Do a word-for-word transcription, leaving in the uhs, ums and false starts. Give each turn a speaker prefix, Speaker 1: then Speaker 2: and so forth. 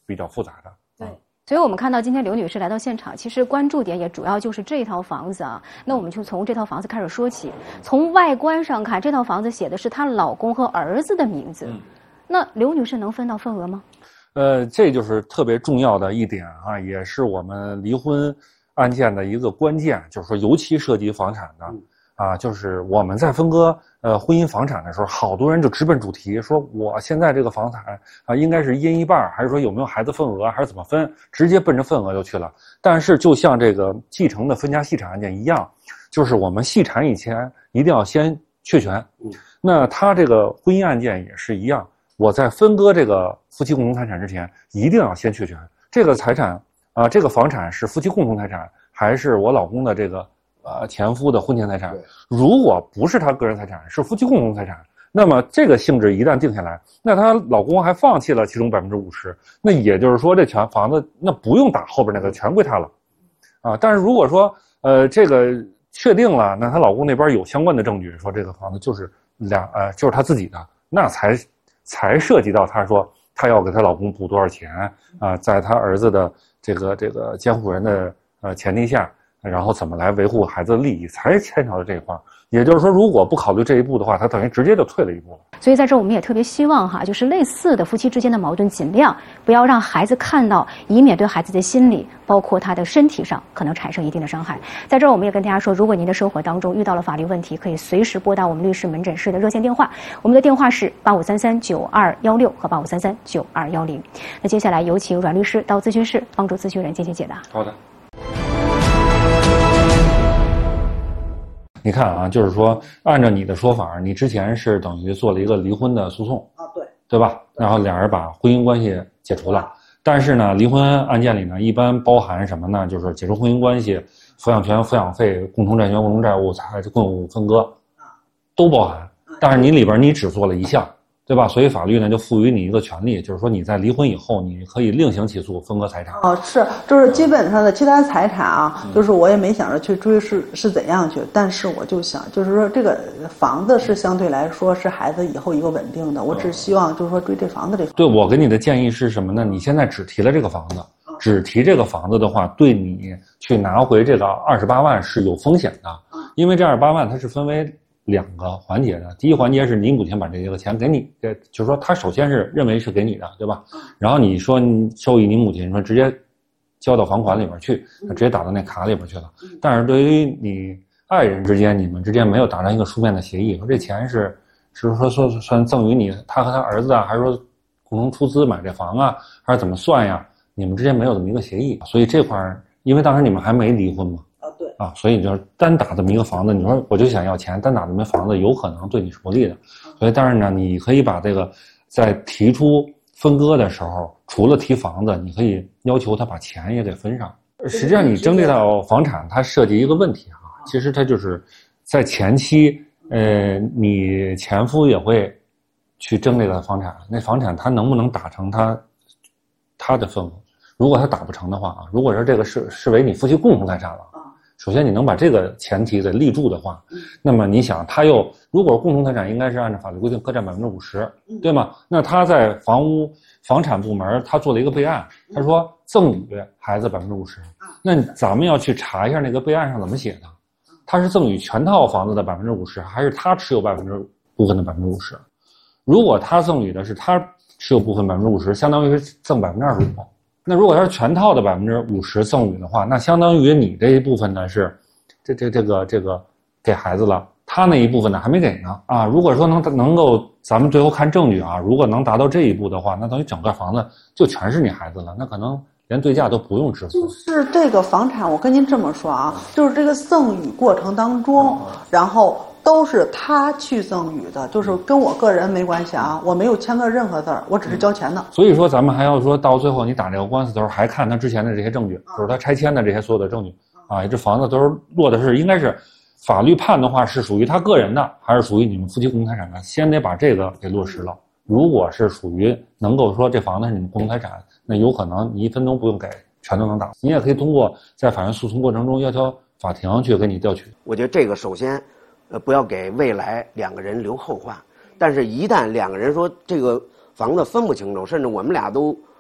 Speaker 1: 比较复杂的。
Speaker 2: 对。所以我们看到今天刘女士来到现场，其实关注点也主要就是这套房子啊。那我们就从这套房子开始说起。从外观上看，这套房子写的是她老公和儿子的名字。嗯、那刘女士能分到份额吗？
Speaker 1: 呃，这就是特别重要的一点啊，也是我们离婚案件的一个关键，就是说，尤其涉及房产的。嗯啊，就是我们在分割呃婚姻房产的时候，好多人就直奔主题，说我现在这个房产啊，应该是一人一半，还是说有没有孩子份额，还是怎么分，直接奔着份额就去了。但是就像这个继承的分家细产案件一样，就是我们细产以前一定要先确权。嗯，那他这个婚姻案件也是一样，我在分割这个夫妻共同财产之前，一定要先确权。这个财产啊、呃，这个房产是夫妻共同财产，还是我老公的这个呃，前夫的婚前财产，如果不是他个人财产，是夫妻共同财产，那么这个性质一旦定下来，那她老公还放弃了其中百分之五十，那也就是说这全房子那不用打后边那个全归他了，啊，但是如果说呃这个确定了，那她老公那边有相关的证据，说这个房子就是两呃就是他自己的，那才才涉及到她说她要给她老公补多少钱啊，在她儿子的这个这个监护人的呃前提下。然后怎么来维护孩子的利益，才牵扯到这一块。也就是说，如果不考虑这一步的话，他等于直接就退了一步了。
Speaker 2: 所以在这儿，我们也特别希望哈，就是类似的夫妻之间的矛盾，尽量不要让孩子看到，以免对孩子的心理，包括他的身体上可能产生一定的伤害。在这儿，我们也跟大家说，如果您的生活当中遇到了法律问题，可以随时拨打我们律师门诊室的热线电话，我们的电话是八五三三九二幺六和八五三三九二幺零。那接下来有请阮律师到咨询室帮助咨询人进行解答。
Speaker 1: 好的。你看啊，就是说，按照你的说法，你之前是等于做了一个离婚的诉讼
Speaker 3: 啊，对，
Speaker 1: 对吧？然后两人把婚姻关系解除了，但是呢，离婚案件里呢，一般包含什么呢？就是解除婚姻关系、抚养权、抚养费、共同债权、共同债务、财共有分割，都包含。但是你里边你只做了一项，对吧？所以法律呢就赋予你一个权利，就是说你在离婚以后，你可以另行起诉分割财产。
Speaker 3: 哦，是，就是基本上的其他财产啊，嗯、就是我也没想着去追是是怎样去，但是我就想，就是说这个房子是相对来说是孩子以后一个稳定的，我只希望就是说追这房子这。
Speaker 1: 对，我给你的建议是什么呢？你现在只提了这个房子，嗯、只提这个房子的话，对你去拿回这个二十八万是有风险的，嗯、因为这二十八万它是分为两个环节的，第一环节是你母亲把这个钱给你，就是说他首先是认为是给你的，对吧？然后你说你授予你母亲说直接交到房款里边去，直接打到那卡里边去了。但是对于你爱人之间，你们之间没有达成一个书面的协议，说这钱是是说说算赠予你他和他儿子啊，还是说共同出资买这房啊，还是怎么算呀？你们之间没有这么一个协议，所以这块因为当时你们还没离婚嘛。啊，所以就是单打这么一个房子，你说我就想要钱，单打这么一个房子有可能对你是不利的。所以当然呢，你可以把这个在提出分割的时候，除了提房子，你可以要求他把钱也给分上。实际上，你争这套房产，它涉及一个问题啊，其实它就是在前期，呃，你前夫也会去争这个房产，那房产他能不能打成他他的份额？如果他打不成的话啊，如果说这个视视为你夫妻共同财产了。首先，你能把这个前提给立住的话，那么你想，他又如果共同财产应该是按照法律规定各占百分之五十，对吗？那他在房屋房产部门他做了一个备案，他说赠与孩子百分之五十，那咱们要去查一下那个备案上怎么写的，他是赠与全套房子的百分之五十，还是他持有百分之部分的百分之五十？如果他赠与的是他持有部分百分之五十，相当于是赠百分之二十五。那如果他是全套的百分之五十赠与的话，那相当于你这一部分呢是，这这这个这个给孩子了，他那一部分呢还没给呢啊。如果说能能够，咱们最后看证据啊，如果能达到这一步的话，那等于整个房子就全是你孩子了，那可能连对价都不用支付。
Speaker 3: 就是这个房产，我跟您这么说啊，就是这个赠与过程当中，然后都是他去赠与的，就是跟我个人没关系啊，我没有签个任何字儿，我只是交钱的。
Speaker 1: 所以说，咱们还要说到最后，你打这个官司的时候，还看他之前的这些证据，就是他拆迁的这些所有的证据啊，这房子都是落的是应该是法律判的话是属于他个人的，还是属于你们夫妻共同财产的？先得把这个给落实了。如果是属于能够说这房子是你们共同财产，那有可能你一分钟不用给，全都能打。你也可以通过在法院诉讼过程中要求法庭去给你调取。
Speaker 4: 我觉得这个首先。呃，不要给未来两个人留后患，但是一旦两个人说这个房子分不清楚，甚至我们俩都